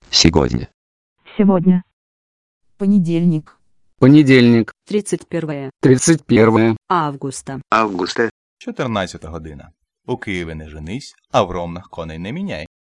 Сегодня. Сегодня. Понедельник. Понедільник. 31 августа. 31 14 година. У Києві не женись, а в Ромнах коней не міняй.